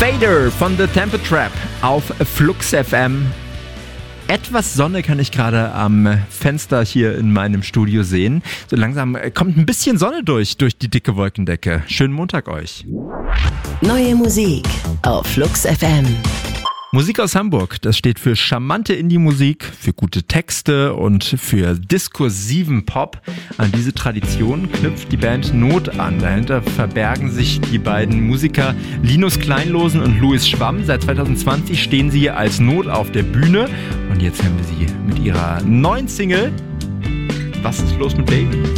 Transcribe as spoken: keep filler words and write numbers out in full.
Fader von The Temper Trap auf Flux F M. Etwas Sonne kann ich gerade am Fenster hier in meinem Studio sehen. So langsam kommt ein bisschen Sonne durch, durch die dicke Wolkendecke. Schönen Montag euch. Neue Musik auf Flux F M. Musik aus Hamburg, das steht für charmante Indie-Musik, für gute Texte und für diskursiven Pop. An diese Tradition knüpft die Band Not an. Dahinter verbergen sich die beiden Musiker Linus Kleinlosen und Louis Schwamm. Seit zwanzig zwanzig stehen sie als Not auf der Bühne. Und jetzt hören wir sie mit ihrer neuen Single. Was ist los mit Baby?